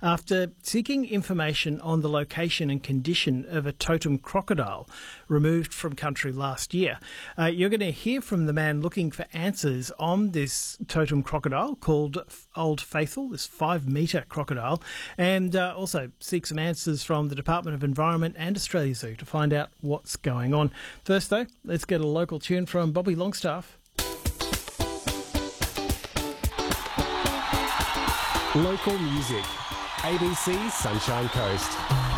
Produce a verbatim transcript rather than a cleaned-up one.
after seeking information on the location and condition of a totem crocodile removed from country last year. Uh, you're going to hear from the man looking for answers on this totem crocodile called Old Faithful, this five-metre crocodile, and uh, also seek some answers from the Department of Environment and Australia Zoo to find out what's going on. First, though, let's get a local tune from Bobby Longstaff. Local music. A B C Sunshine Coast.